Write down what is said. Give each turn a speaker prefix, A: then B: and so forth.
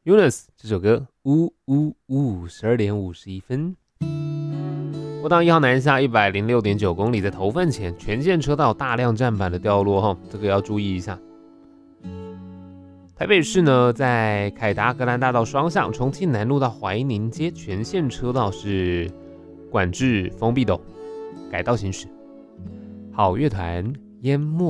A: Yunus 这首歌，呜呜呜，12:51。国道1号南下106.9公里，在头份前全线车道大量站板的掉落，这个要注意一下。台北市呢，在凯达格兰大道双向，重庆南路到怀宁街全线车道是管制封闭的，改道行驶。好乐团淹没。